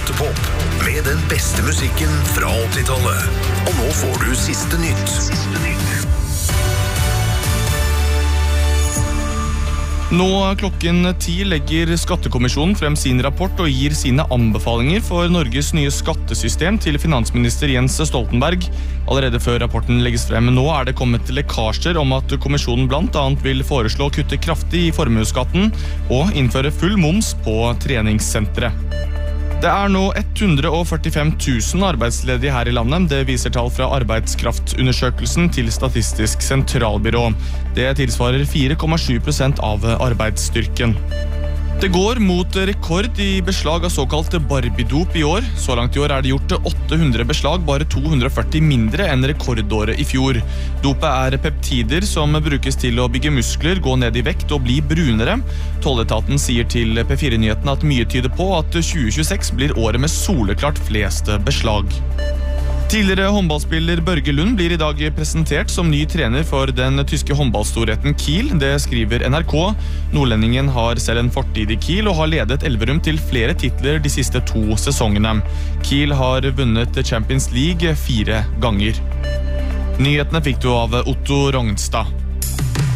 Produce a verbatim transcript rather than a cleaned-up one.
Skattepop, med den beste musikken fra åttitallet. Og nå får du siste nytt. Siste nytt. Nå klokken ti legger Skattekommisjonen frem sin rapport og gir sine anbefalinger for Norges nye skattesystem til finansminister Jens Stoltenberg. Allerede før rapporten legges frem nå er det kommet lekkasjer om at kommisjonen blant annet vil foreslå å kutte kraftig i formuesskatten og innføre full moms på treningssentre. Det er nå ett hundre førtifem tusen arbeidsledige her i landet. Det viser tall fra arbeidskraftundersøkelsen til Statistisk sentralbyrå. Det tilsvarer fire komma sju prosent av arbeidsstyrken. Det går mot rekord i beslag av såkalt Barbie-dop i år. Så langt i år er det gjort åtte hundre beslag, bare to hundre førti mindre enn rekordåret i fjor. Dopet er peptider som brukes til å bygge muskler, gå ned i vekt og bli brunere. Tolletaten sier til P fire Nyheten at mye tyder på at tjue tjueseks blir året med soleklart flest beslag. Tidligere håndballspiller Børge Lund blir i dag presentert som ny trener for den tyske håndballstorheten Kiel. Det skriver N R K. Nordlendingen har selv en fortid i Kiel og har ledet Elverum til flere titler de siste to sesongene. Kiel har vunnet Champions League fire ganger. Nyhetene fikk du av Otto Rognstad.